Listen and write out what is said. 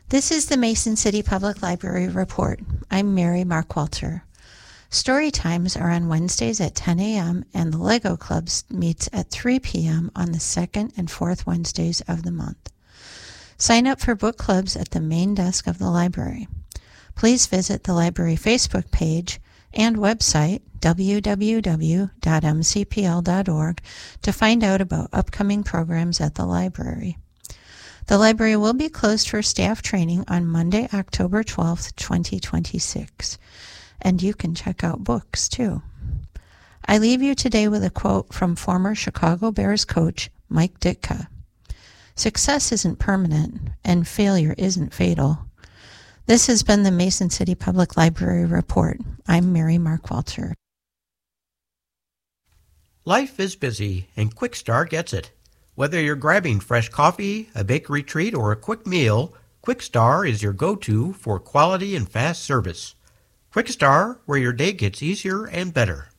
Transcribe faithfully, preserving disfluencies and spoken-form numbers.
This is the Mason City Public Library Report. I'm Mary Markwalter. Story times are on Wednesdays at ten a.m. and the Lego Club meets at three p.m. on the second and fourth Wednesdays of the month. Sign up for book clubs at the main desk of the library. Please visit the library Facebook page and website w w w dot m c p l dot org to find out about upcoming programs at the library. The library will be closed for staff training on Monday, October twelfth, twenty twenty-six. And you can check out books, too. I leave you today with a quote from former Chicago Bears coach Mike Ditka. Success isn't permanent, and failure isn't fatal. This has been the Mason City Public Library Report. I'm Mary Markwalter. Life is busy, and Quickstar gets it. Whether you're grabbing fresh coffee, a bakery treat, or a quick meal, Quickstar is your go-to for quality and fast service. Quickstar, where your day gets easier and better.